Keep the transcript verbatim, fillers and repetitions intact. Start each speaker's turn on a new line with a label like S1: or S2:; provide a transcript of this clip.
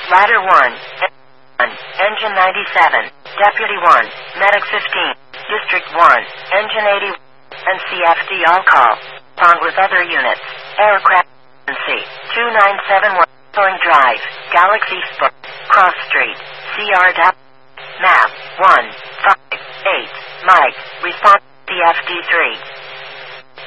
S1: Ladder one. Engine ninety-seven. Deputy one. Medic fifteen. District one. Engine eighty. And C F D all call. Bond with other units. Aircraft C. two nine seven one. Going Drive. Galaxy Spook. Cross Street. C R W. Map. one five eight. Mike. Response C F D three.